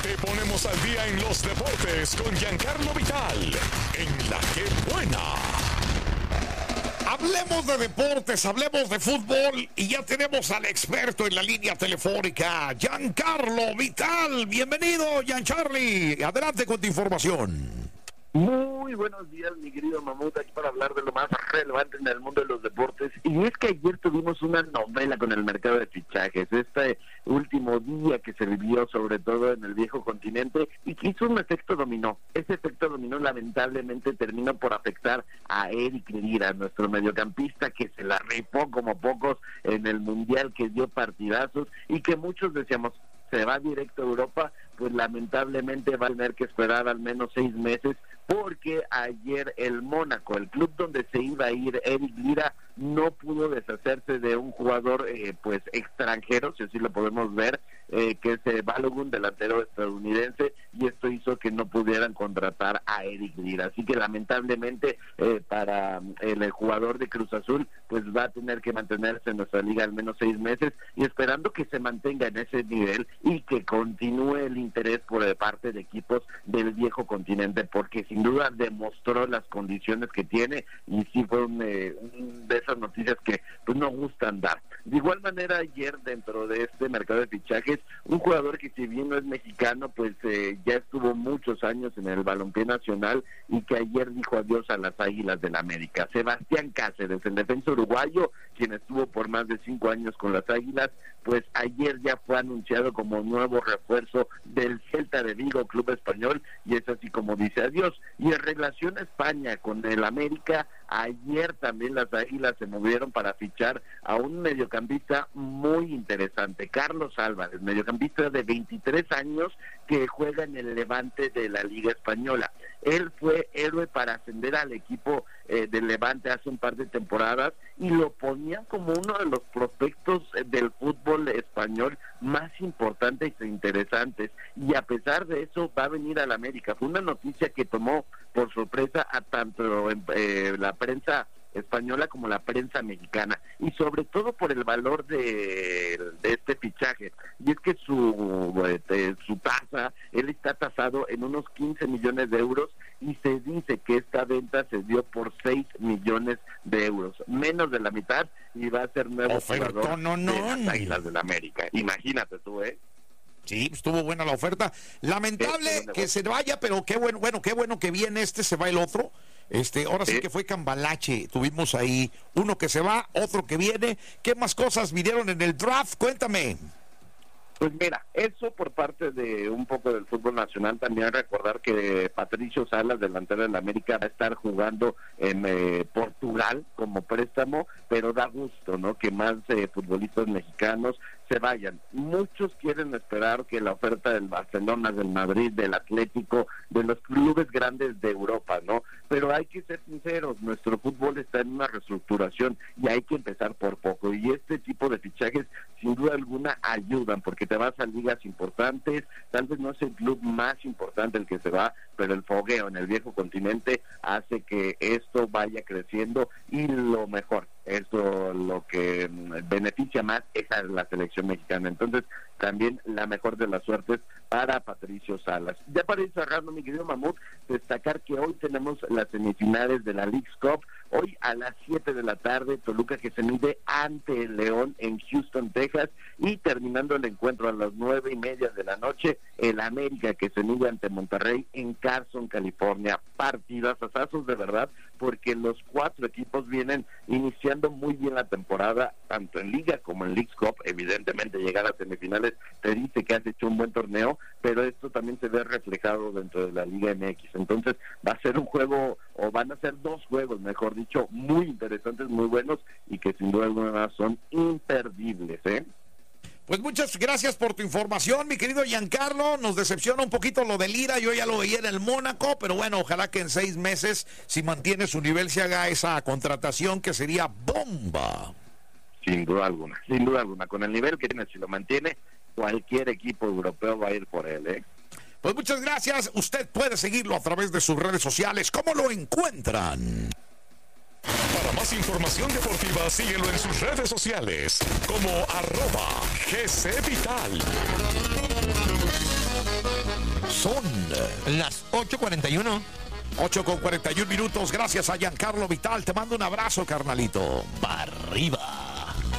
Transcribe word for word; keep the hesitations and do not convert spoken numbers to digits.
Te ponemos al día en los deportes con Giancarlo Vital, en La Que Buena. Hablemos de deportes, hablemos de fútbol y ya tenemos al experto en la línea telefónica, Giancarlo Vital. Bienvenido, Giancarli. Adelante con tu información. Muy buenos días, mi querido Mamut, aquí para hablar de lo más relevante en el mundo de los deportes. Y es que ayer tuvimos una novela con el mercado de fichajes, este último día que se vivió sobre todo en el viejo continente y que hizo un efecto dominó. Ese efecto dominó lamentablemente terminó por afectar a Eric Lira, nuestro mediocampista que se la rifó como pocos en el Mundial, que dio partidazos y que muchos decíamos, se va directo a Europa, pues lamentablemente va a tener que esperar al menos seis meses, porque ayer el Mónaco, el club donde se iba a ir Eric Lira, no pudo deshacerse de un jugador eh, pues extranjero, si así lo podemos ver, eh, que es eh, Balogun, delantero estadounidense, y esto hizo que no pudieran contratar a Eric Lira. Así que lamentablemente eh, para el, el jugador de Cruz Azul, pues va a tener que mantenerse en nuestra liga al menos seis meses, y esperando que se mantenga en ese nivel y que continúe el interés por parte de equipos del viejo continente, porque sin duda demostró las condiciones que tiene y sí fue un, eh, un de esas noticias que pues no gustan dar. De igual manera, ayer dentro de este mercado de fichajes, un jugador que si bien no es mexicano, pues eh, ya estuvo muchos años en el balompié nacional y que ayer dijo adiós a las Águilas del América. Sebastián Cáceres, el defensa uruguayo, quien estuvo por más de cinco años con las Águilas, pues ayer ya fue anunciado como nuevo refuerzo del Celta de Vigo, club español, y es así como dice adiós. Y en relación a España con el América, ayer también las Águilas se movieron para fichar a un mediocampista muy interesante, Carlos Álvarez, mediocampista de veintitrés años que juega en el Levante de la Liga Española. Él fue héroe para ascender al equipo eh, del Levante hace un par de temporadas y lo ponían como uno de los prospectos eh, del fútbol español más importantes e interesantes, y a pesar de eso va a venir al América. Fue una noticia que tomó por sorpresa a tanto eh, la prensa española como la prensa mexicana, y sobre todo por el valor de, de este fichaje, y es que su este, su tasa, él está tasado en unos quince millones de euros, y se dice que esta venta se dio por seis millones de euros, menos de la mitad, y va a ser nuevo jugador no, no. de las Águilas del América. Imagínate tú, ¿eh? Sí, estuvo buena la oferta. Lamentable que se vaya, pero qué bueno, bueno, qué bueno que viene este, se va el otro. Este, ahora sí, sí que fue cambalache. Tuvimos ahí uno que se va, otro que viene. ¿Qué más cosas vinieron en el draft? Cuéntame. Pues mira, eso por parte de un poco del fútbol nacional. También recordar que Patricio Salas, delantero del América, va a estar jugando en eh, Portugal como préstamo, pero da gusto, ¿no?, que más eh, futbolistas mexicanos se vayan. Muchos quieren esperar que la oferta del Barcelona, del Madrid, del Atlético, de los clubes grandes de Europa, ¿no? Pero hay que ser sinceros, nuestro fútbol está en una reestructuración y hay que empezar por poco, y este tipo de fichajes sin duda alguna ayudan, porque te vas a ligas importantes. Tal vez no es el club más importante el que se va, pero el fogueo en el viejo continente hace que esto vaya creciendo, y lo mejor, esto lo que beneficia más es a la selección mexicana. Entonces, también la mejor de las suertes para Patricio Salas. Ya para ir cerrando, mi querido Mamut, destacar que hoy tenemos las semifinales de la Leagues Cup. Hoy a las siete de la tarde, Toluca que se mide ante el León en Houston, Texas, y terminando el encuentro a las nueve y media de la noche, el América que se mide ante Monterrey en Carson, California. Partidas, asazos de verdad, porque los cuatro equipos vienen iniciando muy bien la temporada, tanto en Liga como en Leagues Cup. Evidentemente llegar a semifinales te dice que has hecho un buen torneo, pero esto también se ve reflejado dentro de la Liga M X. Entonces va a ser un juego, o van a ser dos juegos, mejor dicho, muy interesantes, muy buenos, y que sin duda alguna son imperdibles, ¿eh? Pues muchas gracias por tu información, mi querido Giancarlo. Nos decepciona un poquito lo de Lira, yo ya lo veía en el Mónaco, pero bueno, ojalá que en seis meses, si mantiene su nivel, se haga esa contratación que sería bomba. Sin duda alguna, sin duda alguna, con el nivel que tiene, si lo mantiene, cualquier equipo europeo va a ir por él, ¿eh? Pues muchas gracias. Usted puede seguirlo a través de sus redes sociales. ¿Cómo lo encuentran? Para más información deportiva, síguelo en sus redes sociales como arroba G C Vital. son las ocho cuarenta y uno. ocho con cuarenta y un minutos. Gracias a Giancarlo Vital. Te mando un abrazo, carnalito. Para arriba.